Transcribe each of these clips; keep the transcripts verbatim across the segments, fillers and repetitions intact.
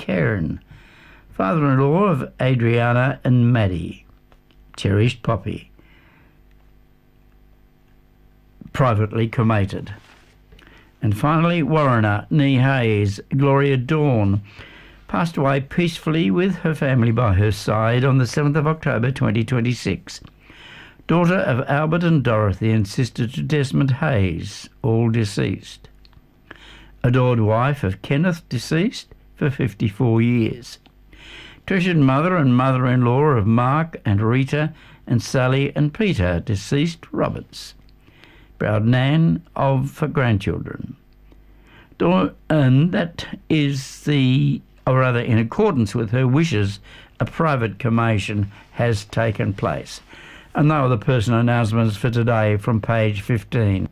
Karen, father-in-law of Adriana and Maddie, cherished Poppy, privately cremated. And finally, Warriner Nee Hayes, Gloria Dawn, passed away peacefully with her family by her side on the seventh of October twenty twenty-six. Daughter of Albert and Dorothy and sister to Desmond Hayes, all deceased. Adored wife of Kenneth, deceased for fifty-four years. Treasured mother and mother-in-law of Mark and Rita and Sally and Peter, deceased Roberts. Proud Nan of for grandchildren. And that is the, or rather in accordance with her wishes, a private cremation has taken place. And those are the personal announcements for today from page fifteen.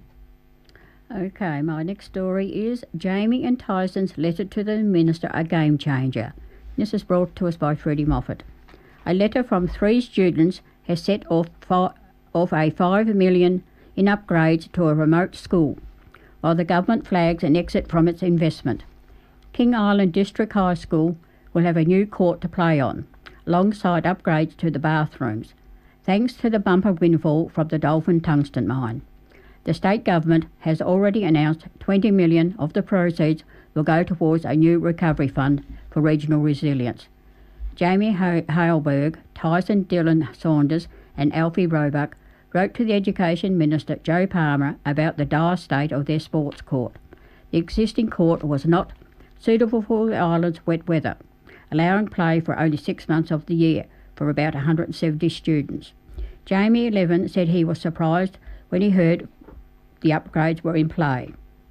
Okay, my next story is Jamie and Tyson's letter to the Minister, a game changer. This is brought to us by Freddie Moffat. A letter from three students has set off, fi- off a five million dollars in upgrades to a remote school, while the government flags an exit from its investment. King Island District High School will have a new court to play on, alongside upgrades to the bathrooms, thanks to the bumper windfall from the Dolphin Tungsten Mine. The state government has already announced twenty million dollars of the proceeds will go towards a new recovery fund for regional resilience. Jamie Haleberg, Tyson Dylan Saunders and Alfie Roebuck wrote to the Education Minister Joe Palmer about the dire state of their sports court. The existing court was not suitable for the island's wet weather, allowing play for only six months of the year for about one hundred seventy students. Jamie Levin said he was surprised when he heard the upgrades were in play.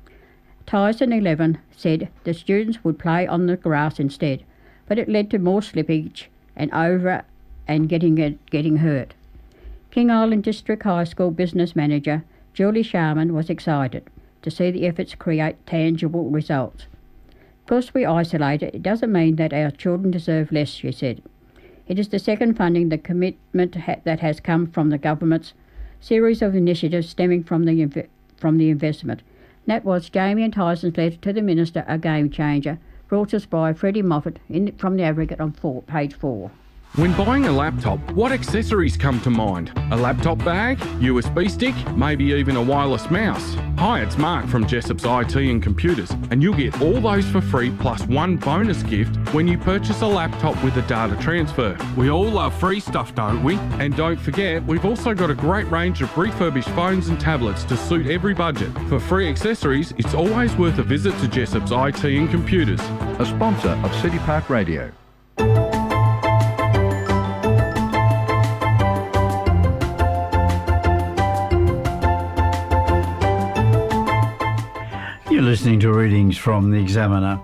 Tyson eleven said the students would play on the grass instead, but it led to more slippage and over and getting getting hurt. King Island District High School business manager Julie Sharman was excited to see the efforts create tangible results. Because we isolate it, it doesn't mean that our children deserve less, she said. It is the second funding the commitment ha- that has come from the government's series of initiatives stemming from the inv- from the investment. That was Jamie and Tyson's letter to the Minister, a game changer, brought us by Freddie Moffat in, from the Advocate on four, page four. When buying a laptop, what accessories come to mind? A laptop bag, U S B stick, maybe even a wireless mouse? Hi, it's Mark from Jessop's I T and Computers, and you'll get all those for free plus one bonus gift when you purchase a laptop with a data transfer. We all love free stuff, don't we? And don't forget, we've also got a great range of refurbished phones and tablets to suit every budget. For free accessories, it's always worth a visit to Jessop's I T and Computers. A sponsor of City Park Radio. You're listening to readings from the Examiner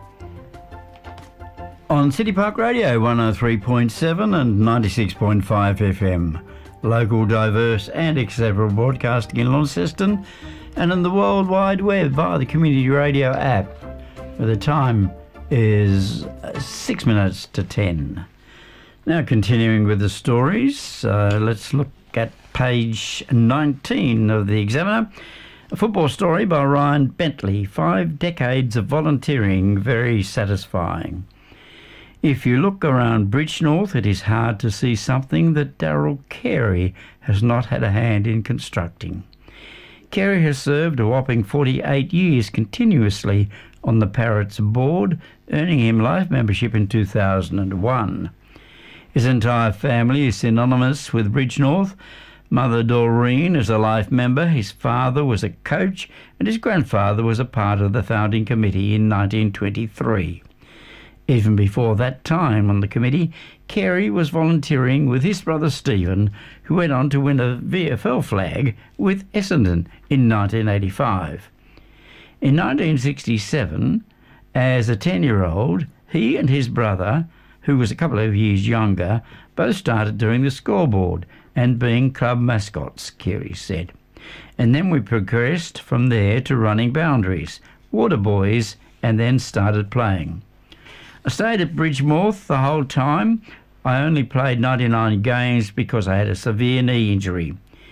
on City Park Radio one oh three point seven and ninety-six point five F M. Local, diverse and accessible broadcasting in Launceston and in the World Wide Web via the Community Radio app. The time is six minutes to ten. Now continuing with the stories, uh, let's look at page nineteen of the Examiner. A football story by Ryan Bentley, Five Decades of Volunteering, Very Satisfying. If you look around Bridgenorth, it is hard to see something that Daryl Carey has not had a hand in constructing. Carey has served a whopping forty-eight years continuously on the Parrots board, earning him life membership in two thousand one. His entire family is synonymous with Bridgenorth. Mother Doreen is a life member, his father was a coach, and his grandfather was a part of the founding committee in nineteen twenty-three. Even before that time on the committee, Carey was volunteering with his brother Stephen, who went on to win a V F L flag with Essendon in nineteen eighty-five. In nineteen sixty-seven, as a ten-year-old, he and his brother, who was a couple of years younger, both started doing the scoreboard and being club mascots, Carey said. And then we progressed from there to running boundaries, water boys, and then started playing. I stayed at Bridgenorth the whole time. I only played ninety-nine games because I had a severe knee injury.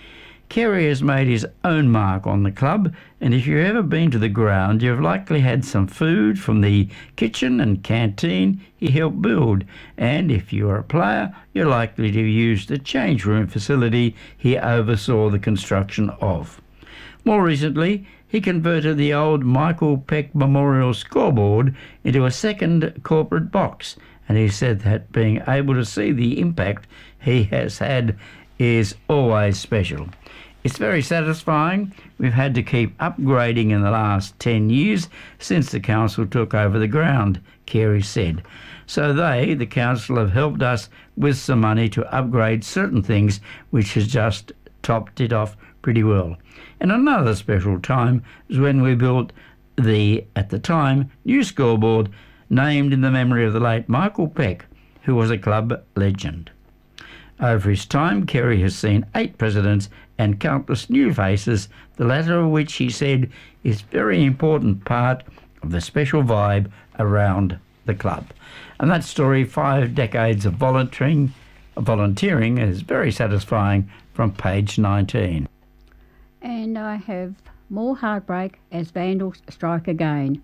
Kerry has made his own mark on the club, and if you've ever been to the ground, you've likely had some food from the kitchen and canteen he helped build, and if you're a player, you're likely to have used the change room facility he oversaw the construction of. More recently, he converted the old Michael Peck Memorial scoreboard into a second corporate box, and he said that being able to see the impact he has had is always special. It's very satisfying. We've had to keep upgrading in the last ten years since the council took over the ground, Carey said. So they, the council, have helped us with some money to upgrade certain things, which has just topped it off pretty well. And another special time was when we built the, at the time, new scoreboard named in the memory of the late Michael Peck, who was a club legend. Over his time, Kerry has seen eight presidents and countless new faces, the latter of which he said is a very important part of the special vibe around the club. And that story, five decades of volunteering, volunteering is very satisfying, from page nineteen. And I have more heartbreak as Vandals strike again.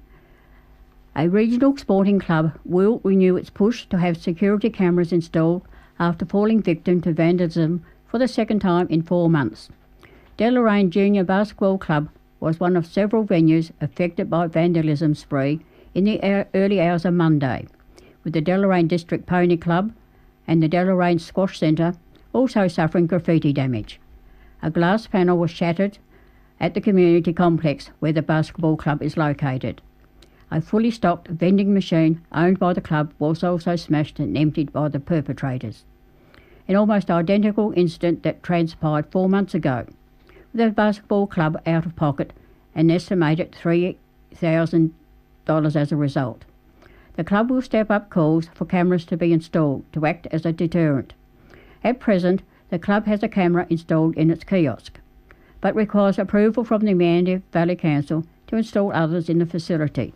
A regional sporting club will renew its push to have security cameras installed after falling victim to vandalism for the second time in four months. Deloraine Junior Basketball Club was one of several venues affected by vandalism spree in the early hours of Monday, with the Deloraine District Pony Club and the Deloraine Squash Centre also suffering graffiti damage. A glass panel was shattered at the community complex where the basketball club is located. A fully stocked vending machine owned by the club was also smashed and emptied by the perpetrators. An almost identical incident that transpired four months ago, with the basketball club out of pocket an estimated three thousand dollars as a result. The club will step up calls for cameras to be installed to act as a deterrent. At present, the club has a camera installed in its kiosk, but requires approval from the Meander Valley Council to install others in the facility.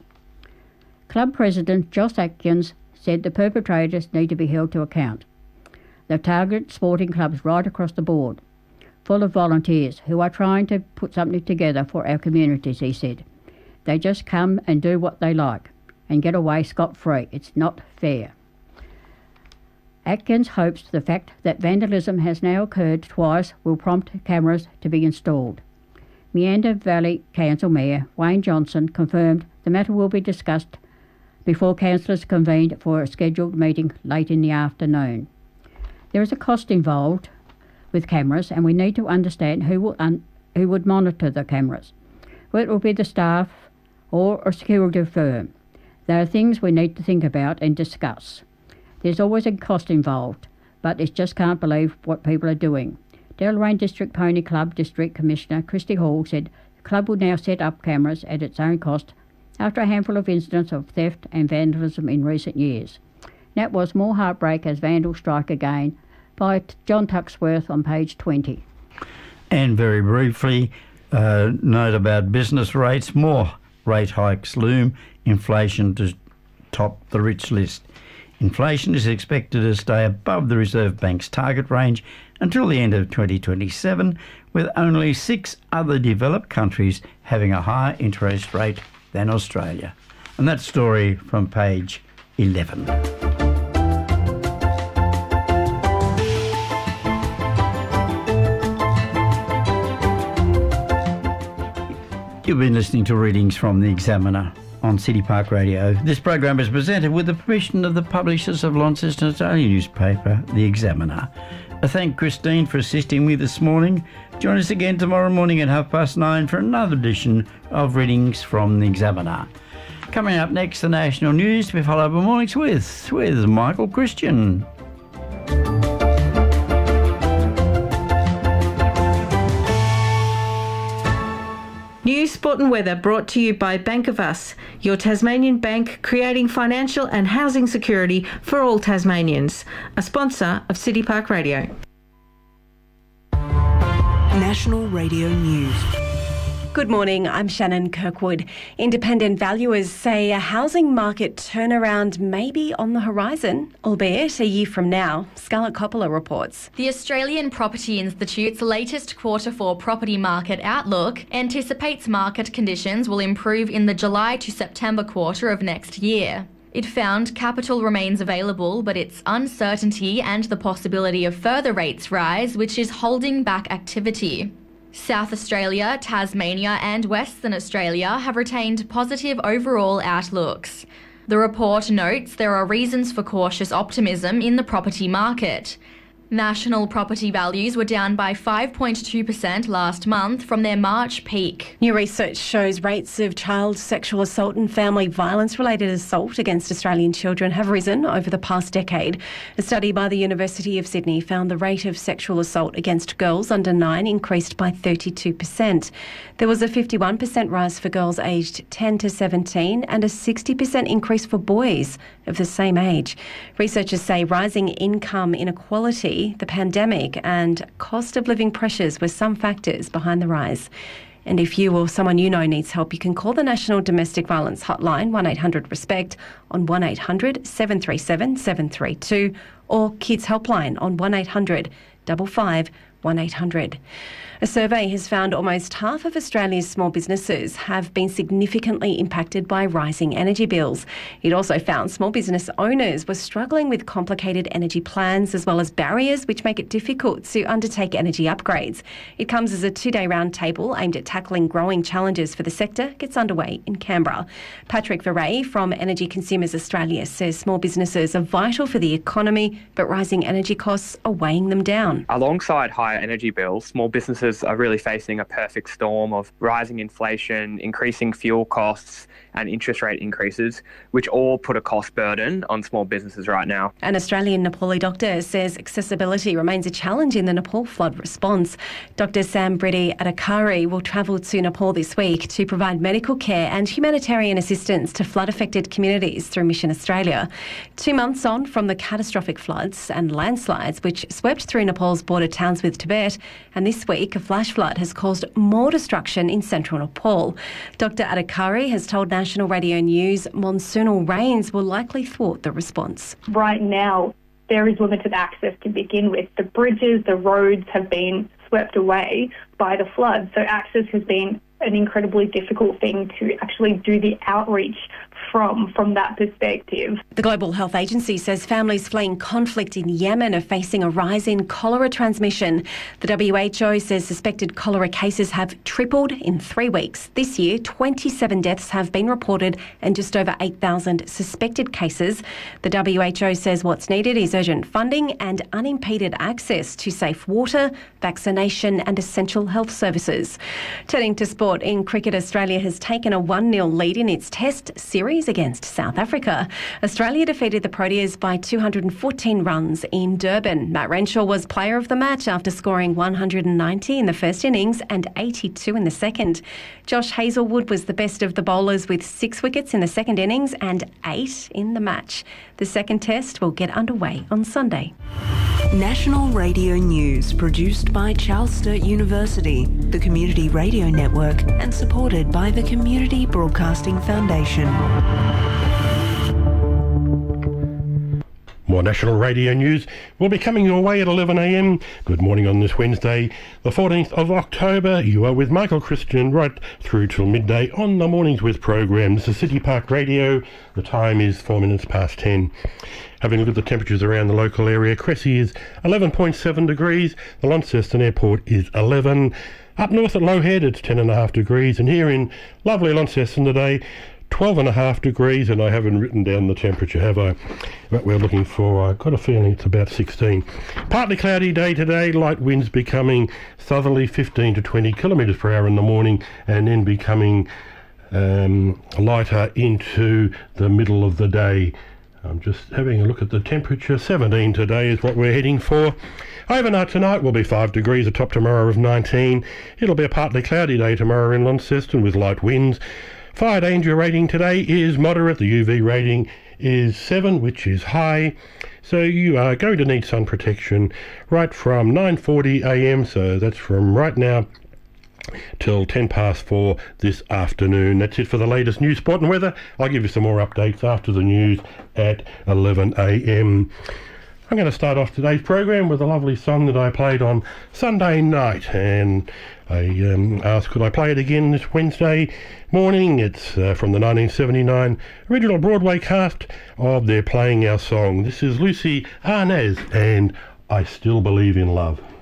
Club President Josh Atkins said the perpetrators need to be held to account. They've targeted sporting clubs right across the board, full of volunteers who are trying to put something together for our communities, he said. They just come and do what they like and get away scot-free. It's not fair. Atkins hopes the fact that vandalism has now occurred twice will prompt cameras to be installed. Meander Valley Council Mayor Wayne Johnson confirmed the matter will be discussed before councillors convened for a scheduled meeting late in the afternoon. There is a cost involved with cameras, and we need to understand who will un- who would monitor the cameras. Whether it will be the staff or a security firm. There are things we need to think about and discuss. There's always a cost involved, but it just can't believe what people are doing. Deloraine District Pony Club District Commissioner Christy Hall said the club will now set up cameras at its own cost after a handful of incidents of theft and vandalism in recent years. That was more heartbreak as vandals strike again by John Tuxworth on page twenty. And very briefly, uh, note about business rates. More rate hikes loom. Inflation to top the rich list. Inflation is expected to stay above the Reserve Bank's target range until the end of twenty twenty-seven, with only six other developed countries having a higher interest rate than Australia. And that story from page eleven. You've been listening to readings from The Examiner on City Park Radio. This program is presented with the permission of the publishers of Launceston's only newspaper, The Examiner. I thank Christine for assisting me this morning. Join us again tomorrow morning at half past nine for another edition of Readings from The Examiner. Coming up next, the national news to be followed by Mornings with, with Michael Christian. News, sport and weather brought to you by Bank of Us, your Tasmanian bank creating financial and housing security for all Tasmanians. A sponsor of City Park Radio. National Radio News. Good morning, I'm Shannon Kirkwood. Independent valuers say a housing market turnaround may be on the horizon, albeit a year from now. Scarlett Coppola reports. The Australian Property Institute's latest quarter four property market outlook anticipates market conditions will improve in the July to September quarter of next year. It found capital remains available, but it's uncertainty and the possibility of further rates rise which is holding back activity. South Australia, Tasmania and Western Australia have retained positive overall outlooks. The report notes there are reasons for cautious optimism in the property market. National property values were down by five point two percent last month from their March peak. New research shows rates of child sexual assault and family violence-related assault against Australian children have risen over the past decade. A study by the University of Sydney found the rate of sexual assault against girls under nine increased by thirty-two percent. There was a fifty-one percent rise for girls aged ten to seventeen and a sixty percent increase for boys of the same age. Researchers say rising income inequality, the pandemic and cost of living pressures were some factors behind the rise. And if you or someone you know needs help, you can call the National Domestic Violence Hotline one eight hundred RESPECT on one eight hundred seven three seven seven three two or Kids Helpline on one eight hundred five five one eight hundred. A survey has found almost half of Australia's small businesses have been significantly impacted by rising energy bills. It also found small business owners were struggling with complicated energy plans as well as barriers which make it difficult to undertake energy upgrades. It comes as a two-day roundtable aimed at tackling growing challenges for the sector gets underway in Canberra. Patrick Verrey from Energy Consumers Australia says small businesses are vital for the economy, but rising energy costs are weighing them down. Alongside higher energy bills, small businesses are really facing a perfect storm of rising inflation, increasing fuel costs and interest rate increases, which all put a cost burden on small businesses right now. An Australian Nepali doctor says accessibility remains a challenge in the Nepal flood response. Doctor Sam Briddy Adhikari will travel to Nepal this week to provide medical care and humanitarian assistance to flood-affected communities through Mission Australia. Two months on from the catastrophic floods and landslides which swept through Nepal's border towns with Tibet, and this week a flash flood has caused more destruction in central Nepal. Doctor Adhikari has told National Radio News monsoonal rains will likely thwart the response. Right now, there is limited access to begin with. The bridges, the roads have been swept away by the flood, so access has been an incredibly difficult thing to actually do the outreach from from that perspective. The Global Health Agency says families fleeing conflict in Yemen are facing a rise in cholera transmission. The W H O says suspected cholera cases have tripled in three weeks. This year, twenty-seven deaths have been reported and just over eight thousand suspected cases. The W H O says what's needed is urgent funding and unimpeded access to safe water, vaccination and essential health services. Turning to sport, in cricket, Australia has taken a one nil lead in its Test series against South Africa. Australia defeated the Proteas by two hundred fourteen runs in Durban. Matt Renshaw was player of the match after scoring one hundred ninety in the first innings and eighty-two in the second. Josh Hazlewood was the best of the bowlers with six wickets in the second innings and eight in the match. The second Test will get underway on Sunday. National Radio News, produced by Charles Sturt University, the Community Radio Network, and supported by the Community Broadcasting Foundation. More National Radio News will be coming your way at eleven a m. Good morning on this Wednesday, the fourteenth of October. You are with Michael Christian right through till midday on the Mornings With program. This is City Park Radio. The time is four minutes past ten. Having a look at the temperatures around the local area, Cressy is eleven point seven degrees. The Launceston Airport is eleven. Up north at Lowhead, it's ten point five degrees. And here in lovely Launceston today, twelve point five degrees, and I haven't written down the temperature, have I? But we're looking for, I've got a feeling it's about sixteen. Partly cloudy day today, light winds becoming southerly, fifteen to twenty kilometres per hour in the morning, and then becoming um, lighter into the middle of the day. I'm just having a look at the temperature. seventeen today is what we're heading for. Overnight tonight will be five degrees, a top tomorrow of nineteen. It'll be a partly cloudy day tomorrow in Launceston with light winds. Fire danger rating today is moderate. The U V rating is seven, which is high. So you are going to need sun protection right from nine forty a m, so that's from right now till ten past four this afternoon. That's it for the latest news, sport and weather. I'll give you some more updates after the news at eleven a m. I'm going to start off today's program with a lovely song that I played on Sunday night, and I um, asked could I play it again this Wednesday morning. It's uh, from the nineteen seventy-nine original Broadway cast of They're Playing Our Song. This is Lucy Arnaz and I Still Believe in Love.